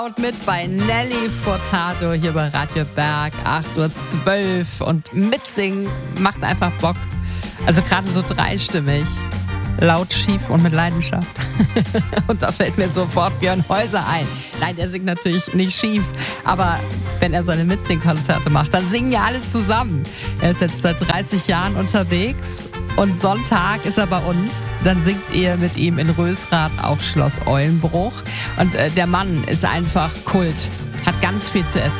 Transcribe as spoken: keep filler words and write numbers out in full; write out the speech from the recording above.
Und mit bei Nelly Furtado hier bei Radio Berg, acht Uhr zwölf. Und mitsingen macht einfach Bock. Also gerade so dreistimmig. Laut, schief und mit Leidenschaft. Und da fällt mir sofort Björn Häuser ein. Nein, der singt natürlich nicht schief. Aber wenn er seine Mitsingkonzerte macht, dann singen ja alle zusammen. Er ist jetzt seit dreißig Jahren unterwegs. Und Sonntag ist er bei uns. Dann singt ihr mit ihm in Rösrath auf Schloss Eulenbruch. Und äh, der Mann ist einfach Kult. Hat ganz viel zu erzählen.